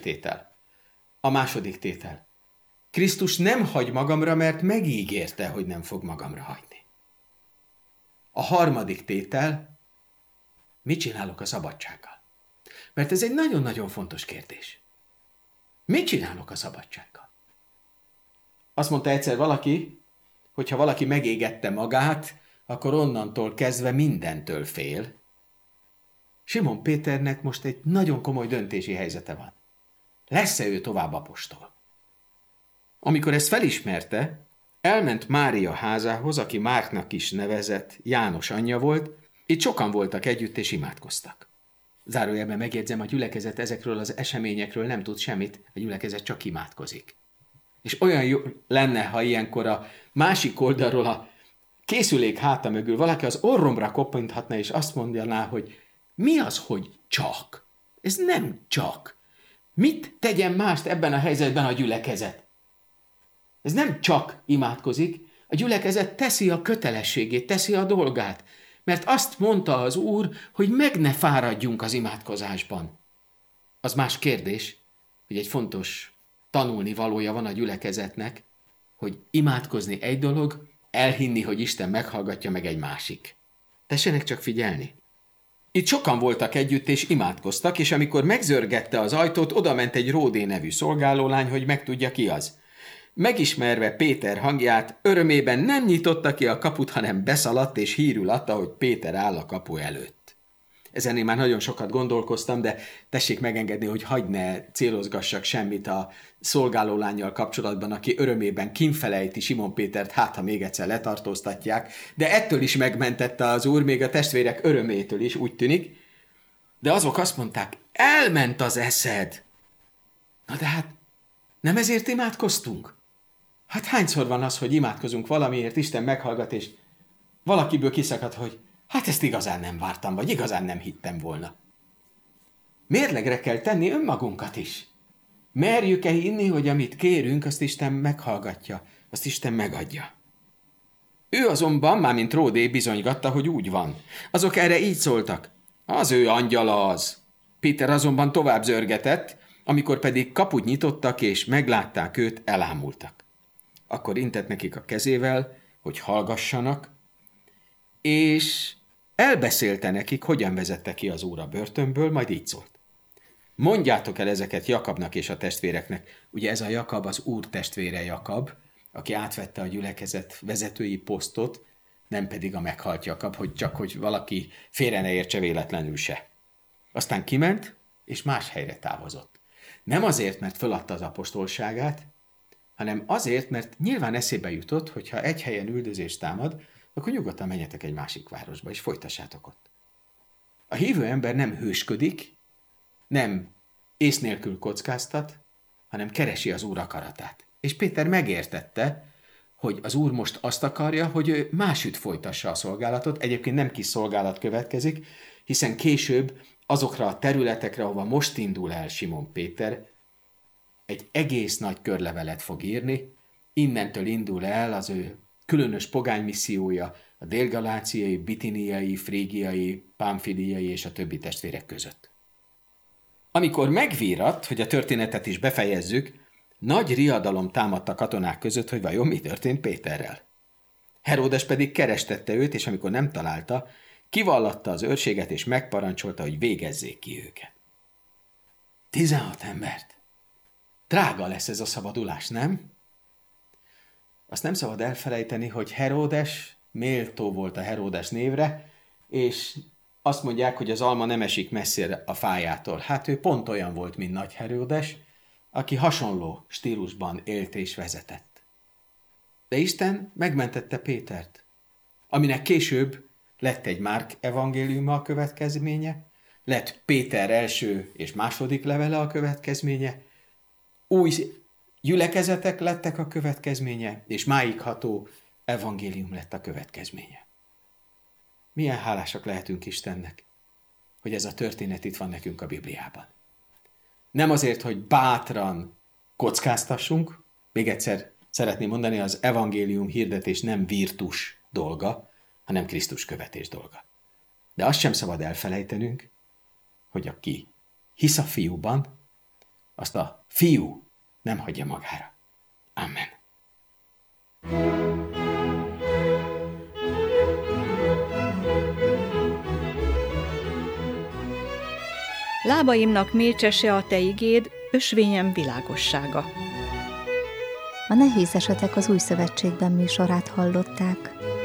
tétel. A második tétel. Krisztus nem hagy magamra, mert megígérte, hogy nem fog magamra hagyni. A harmadik tétel. Mit csinálok a szabadsággal? Mert ez egy nagyon-nagyon fontos kérdés. Mit csinálok a szabadsággal? Azt mondta egyszer valaki, hogy ha valaki megégette magát, akkor onnantól kezdve mindentől fél. Simon Péternek most egy nagyon komoly döntési helyzete van. Lesz-e ő tovább apostol? Amikor ezt felismerte, elment Mária házához, aki Márknak is nevezett, János anyja volt, itt sokan voltak együtt és imádkoztak. Zárójelben megjegyzem, a gyülekezet ezekről az eseményekről nem tud semmit, a gyülekezet csak imádkozik. És olyan jó lenne, ha ilyenkor a másik oldalról a készülék háta mögül valaki az orromra koppinthatna, és azt mondaná, hogy mi az, hogy csak? Ez nem csak. Mit tegyen mást ebben a helyzetben a gyülekezet? Ez nem csak imádkozik, a gyülekezet teszi a kötelességét, teszi a dolgát, mert azt mondta az Úr, hogy meg ne fáradjunk az imádkozásban. Az más kérdés, hogy egy fontos tanulni valója van a gyülekezetnek, hogy imádkozni egy dolog, elhinni, hogy Isten meghallgatja, meg egy másik. Tessenek csak figyelni. Itt sokan voltak együtt és imádkoztak, és amikor megzörgette az ajtót, odament egy Ródé nevű szolgálólány, hogy megtudja, ki az. Megismerve Péter hangját, örömében nem nyitotta ki a kaput, hanem beszaladt és hírül adta, hogy Péter áll a kapu előtt. Ezen én már nagyon sokat gondolkoztam, de tessék megengedni, hogy hagyd ne célozgassak semmit a szolgálólánnyal kapcsolatban, aki örömében kínfelejti Simon Pétert, hát ha még egyszer letartóztatják, de ettől is megmentette az Úr, még a testvérek örömétől is, úgy tűnik. De azok azt mondták, elment az eszed. Na de hát nem ezért imádkoztunk? Hát hányszor van az, hogy imádkozunk valamiért, Isten meghallgat, és valakiből kiszakad, hogy hát ezt igazán nem vártam, vagy igazán nem hittem volna. Mérlegre kell tenni önmagunkat is. Merjük-e hinni, hogy amit kérünk, azt Isten meghallgatja, azt Isten megadja. Ő azonban, mármint Ródé bizonygatta, hogy úgy van. Azok erre így szóltak. Az ő angyala az. Péter azonban tovább zörgetett, amikor pedig kaput nyitottak, és meglátták őt, elámultak. Akkor intett nekik a kezével, hogy hallgassanak, és elbeszélte nekik, hogyan vezette ki az Úr a börtönből, majd így szólt. Mondjátok el ezeket Jakabnak és a testvéreknek. Ugye ez a Jakab az Úr testvére Jakab, aki átvette a gyülekezet vezetői posztot, nem pedig a meghalt Jakab, hogy valaki félre ne értse véletlenül se. Aztán kiment, és más helyre távozott. Nem azért, mert föladta az apostolságát, hanem azért, mert nyilván eszébe jutott, hogy ha egy helyen üldözés támad, akkor nyugodtan menjetek egy másik városba, és folytassátok ott. A hívő ember nem hősködik, nem ész nélkül kockáztat, hanem keresi az Úr akaratát. És Péter megértette, hogy az Úr most azt akarja, hogy ő másütt folytassa a szolgálatot. Egyébként nem kis szolgálat következik, hiszen később azokra a területekre, ahova most indul el Simon Péter, egy egész nagy körlevelet fog írni. Innentől indul el az ő különös pogánymissziója a délgaláciai, bitiniai, frígiai, pamfiliai és a többi testvérek között. Amikor megvírat, hogy a történetet is befejezzük, nagy riadalom támadt a katonák között, hogy vajon mi történt Péterrel. Heródes pedig kerestette őt, és amikor nem találta, kivallatta az őrséget, és megparancsolta, hogy végezzék ki őket. 16 embert. Drága lesz ez a szabadulás, nem? Azt nem szabad elfelejteni, hogy Heródes méltó volt a Heródes névre, és azt mondják, hogy az alma nem esik messzire a fájától. Hát ő pont olyan volt, mint Nagy Heródes, aki hasonló stílusban élt és vezetett. De Isten megmentette Pétert, aminek később lett egy Márk evangéliuma a következménye, lett Péter első és második levele a következménye, új gyülekezetek lettek a következménye, és máig ható evangélium lett a következménye. Milyen hálásak lehetünk Istennek, hogy ez a történet itt van nekünk a Bibliában. Nem azért, hogy bátran kockáztassunk, még egyszer szeretném mondani, az evangélium hirdetés nem virtus dolga, hanem Krisztus követés dolga. De azt sem szabad elfelejtenünk, hogy aki hisz a fiúban, azt a Fiú nem hagyja magára. Amen. Lábaimnak mécsese a te igéd, ösvényem világossága. A Nehéz esetek az Új Szövetségben műsorát hallották.